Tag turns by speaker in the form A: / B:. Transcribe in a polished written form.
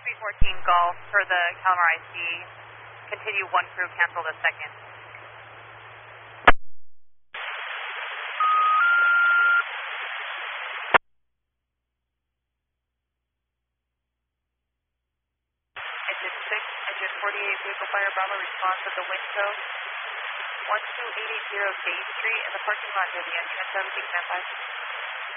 A: 314 Golf for the Calamar IC. Continue one crew, cancel the second. Engine 6, engine 48, vehicle fire Bravo, response at the wind tow. 12880 Day Street in the parking lot near the entrance, everything stand by.